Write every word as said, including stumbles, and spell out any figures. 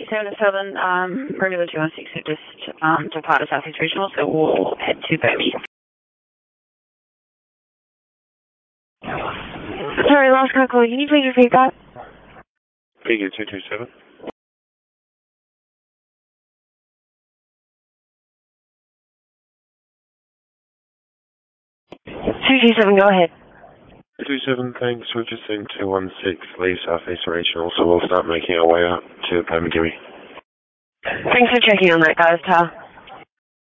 seven seven, um, regular two one six have just um, departed Southeast Regional, so we'll head to Birmingham. Sorry, last car call. Can you please repeat that? Figure two two seven. two two seven, go ahead. two two seven, thanks. We've just seen two one six leave Southeast Regional, so we'll start making our way up to Birmingham. Thanks for checking on that, guys. Ta.